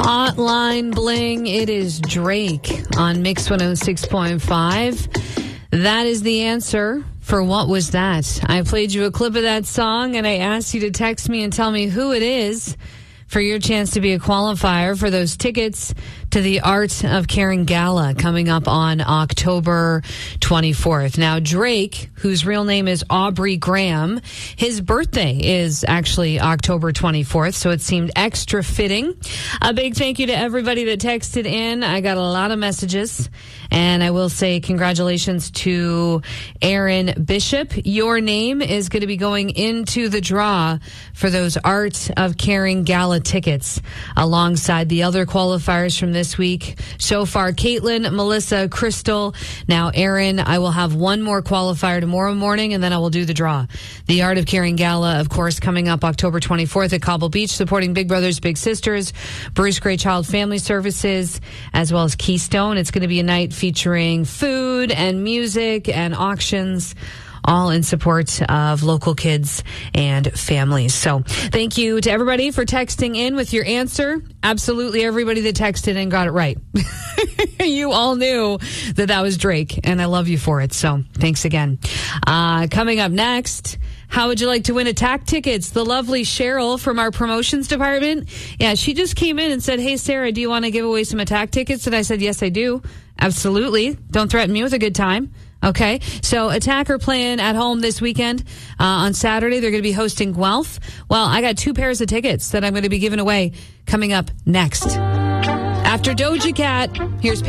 Hotline Bling. It is Drake on Mix 106.5. That is the answer for What Was That? I played you a clip of that song and I asked you to text me and tell me who it is for your chance to be a qualifier for those tickets to the Art of Caring Gala coming up on October 24th. Now, Drake, whose real name is Aubrey Graham, his birthday is actually October 24th, so it seemed extra fitting. A big thank you to everybody that texted in. I got a lot of messages, and I will say congratulations to Aaron Bishop. Your name is going to be going into the draw for those Art of Caring Gala tickets alongside the other qualifiers from this week. So far, Caitlin, Melissa, Crystal. Now, Aaron, I will have one more qualifier tomorrow morning, and then I will do the draw. The Art of Caring Gala, of course, coming up October 24th at Cobble Beach, supporting Big Brothers Big Sisters, Bruce Gray Child Family Services, as well as Keystone. It's going to be a night featuring food and music and auctions, all in support of local kids and families. So thank you to everybody for texting in with your answer. Absolutely everybody that texted in got it right. You all knew that was Drake, and I love you for it. So thanks again. Coming up next, how would you like to win attack tickets? The lovely Cheryl from our promotions department. Yeah, she just came in and said, "Hey, Sarah, do you want to give away some attack tickets?" And I said, "Yes, I do. Absolutely. Don't threaten me with a good time." Okay, so Attack are playing at home this weekend. On Saturday, they're going to be hosting Guelph. Well, I got 2 pairs of tickets that I'm going to be giving away coming up next. After Doja Cat, here's